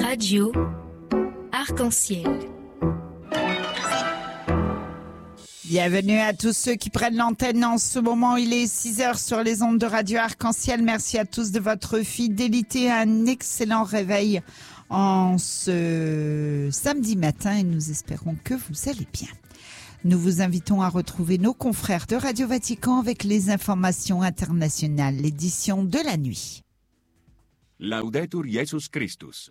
Radio Arc-en-Ciel. Bienvenue à tous ceux qui prennent l'antenne en ce moment. Il est 6h sur les ondes de Radio Arc-en-Ciel. Merci à tous de votre fidélité. Un excellent réveil en ce samedi matin et nous espérons que vous allez bien. Nous vous invitons à retrouver nos confrères de Radio Vatican avec les informations internationales, l'édition de la nuit. Laudetur Jesus Christus.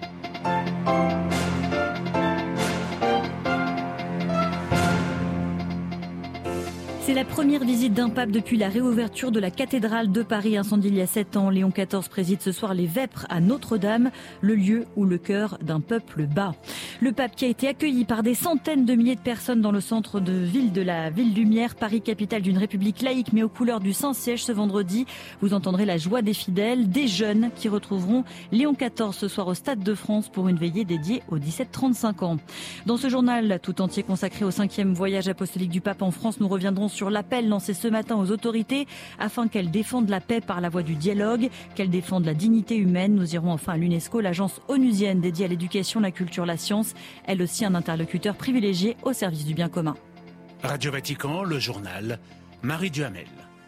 C'est la première visite d'un pape depuis la réouverture de la cathédrale de Paris, incendiée il y a 7 ans. Léon XIV préside ce soir les vêpres à Notre-Dame, le lieu où le cœur d'un peuple bat. Le pape qui a été accueilli par des centaines de milliers de personnes dans le centre de ville de la Ville Lumière, Paris, capitale d'une république laïque mais aux couleurs du Saint-Siège ce vendredi. Vous entendrez la joie des fidèles, des jeunes qui retrouveront Léon XIV ce soir au Stade de France pour une veillée dédiée aux 17-35 ans. Dans ce journal tout entier consacré au 5e voyage apostolique du pape en France, nous reviendrons sur l'appel lancé ce matin aux autorités afin qu'elles défendent la paix par la voie du dialogue, qu'elles défendent la dignité humaine. Nous irons enfin à l'UNESCO, l'agence onusienne dédiée à l'éducation, la culture, la science, elle aussi un interlocuteur privilégié au service du bien commun. Radio Vatican, le journal, Marie Duhamel.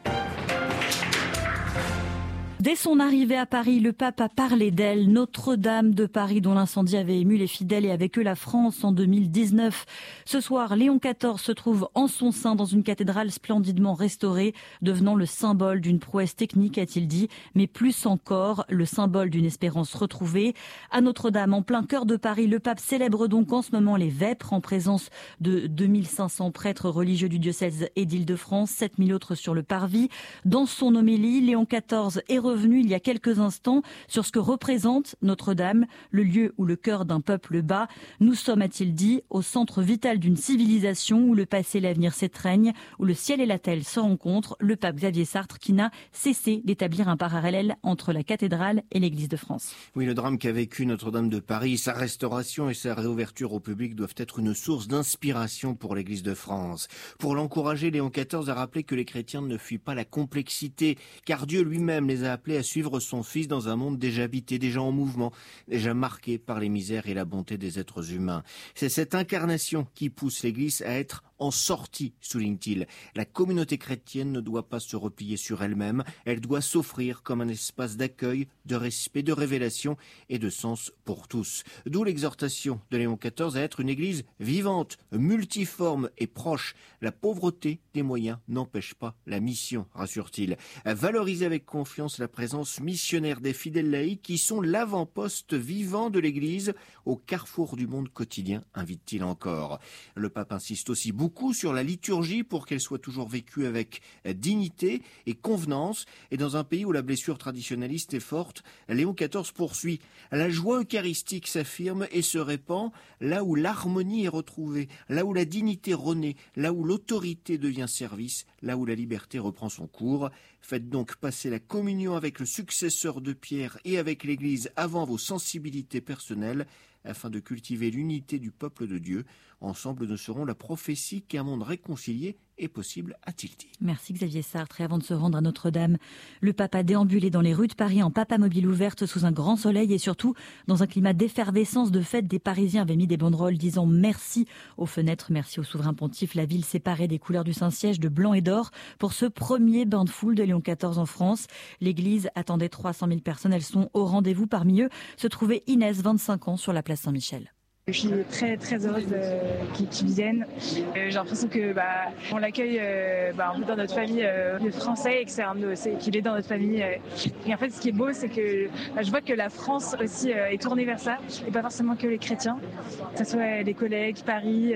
Dès son arrivée à Paris, le pape a parlé d'elle, Notre-Dame de Paris, dont l'incendie avait ému les fidèles et avec eux la France en 2019. Ce soir, Léon XIV se trouve en son sein dans une cathédrale splendidement restaurée, devenant le symbole d'une prouesse technique, a-t-il dit, mais plus encore, le symbole d'une espérance retrouvée. À Notre-Dame, en plein cœur de Paris, le pape célèbre donc en ce moment les vêpres en présence de 2500 prêtres religieux du diocèse et d'Île-de-France, 7000 autres sur le parvis. Dans son homélie, Léon XIV est revenu il y a quelques instants sur ce que représente Notre-Dame, le lieu où le cœur d'un peuple bat. Nous sommes, a-t-il dit, au centre vital d'une civilisation où le passé et l'avenir s'étreignent, où le ciel et la terre se rencontrent. Le pape Xavier Sartre qui n'a cessé d'établir un parallèle entre la cathédrale et l'Église de France. Oui, le drame qu'a vécu Notre-Dame de Paris, sa restauration et sa réouverture au public doivent être une source d'inspiration pour l'Église de France. Pour l'encourager, Léon XIV a rappelé que les chrétiens ne fuient pas la complexité, car Dieu lui-même les a appelés à suivre son Fils dans un monde déjà habité, déjà en mouvement, déjà marqué par les misères et la bonté des êtres humains. C'est cette incarnation qui pousse l'Église à être en sortie, souligne-t-il. La communauté chrétienne ne doit pas se replier sur elle-même, elle doit s'offrir comme un espace d'accueil, de respect, de révélation et de sens pour tous. D'où l'exhortation de Léon XIV à être une église vivante, multiforme et proche. La pauvreté des moyens n'empêche pas la mission, rassure-t-il. À valoriser avec confiance la présence missionnaire des fidèles laïcs qui sont l'avant-poste vivant de l'église au carrefour du monde quotidien, invite-t-il encore. Le pape insiste aussi beaucoup sur la liturgie pour qu'elle soit toujours vécue avec dignité et convenance. Et dans un pays où la blessure traditionnaliste est forte, Léon XIV poursuit. La joie eucharistique s'affirme et se répand là où l'harmonie est retrouvée, là où la dignité renaît, là où l'autorité devient service, là où la liberté reprend son cours. Faites donc passer la communion avec le successeur de Pierre et avec l'Église avant vos sensibilités personnelles, afin de cultiver l'unité du peuple de Dieu. Ensemble, nous serons la prophétie qu'un monde réconcilié est possible, a-t-il dit. Merci Xavier Sartre. Et avant de se rendre à Notre-Dame, le pape a déambulé dans les rues de Paris en papamobile ouverte sous un grand soleil et surtout dans un climat d'effervescence, de fête. Des Parisiens avaient mis des banderoles disant merci aux fenêtres, merci au souverain pontife. La ville séparée des couleurs du Saint-Siège de blanc et d'or pour ce premier bain de foule de Léon XIV en France. L'église attendait 300 000 personnes. Elles sont au rendez-vous. Parmi eux se trouvait Inès, 25 ans, sur la place Saint-Michel. Je suis très très heureuse qu'ils viennent. J'ai l'impression que on l'accueille un peu dans notre famille français et que qu'il est dans notre famille. Et en fait, ce qui est beau, c'est que je vois que la France aussi est tournée vers ça et pas forcément que les chrétiens. Que ce soit les collègues, Paris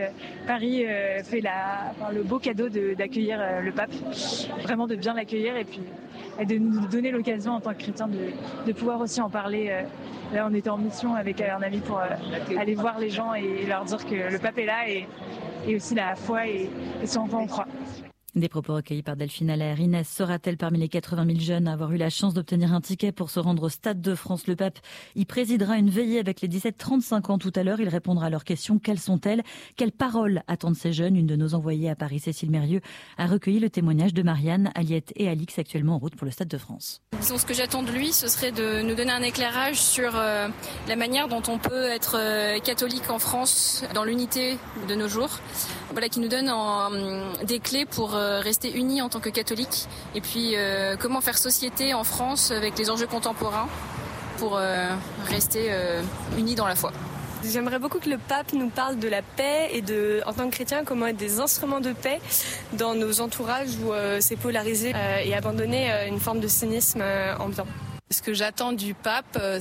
fait le beau cadeau d'accueillir le pape, vraiment de bien l'accueillir et puis de nous donner l'occasion en tant que chrétiens de pouvoir aussi en parler. Là, on était en mission avec un ami pour aller voir les gens et leur dire que le pape est là et aussi la foi et ce en quoi on croit. Des propos recueillis par Delphine Allaire. Inès sera-t-elle parmi les 80 000 jeunes à avoir eu la chance d'obtenir un ticket pour se rendre au Stade de France? Le pape y présidera une veillée avec les 17-35 ans tout à l'heure. Il répondra à leurs questions. Quelles sont-elles? Quelles paroles attendent ces jeunes? Une de nos envoyées à Paris, Cécile Mérieux, a recueilli le témoignage de Marianne, Aliette et Alix, actuellement en route pour le Stade de France. Disons, ce que j'attends de lui, ce serait de nous donner un éclairage sur la manière dont on peut être catholique en France, dans l'unité de nos jours. Voilà, qui nous donne des clés pour rester unis en tant que catholiques. Et puis, comment faire société en France avec les enjeux contemporains pour rester unis dans la foi. J'aimerais beaucoup que le pape nous parle de la paix et en tant que chrétien, comment être des instruments de paix dans nos entourages où c'est polarisé et abandonner une forme de cynisme ambiant. Ce que j'attends du pape,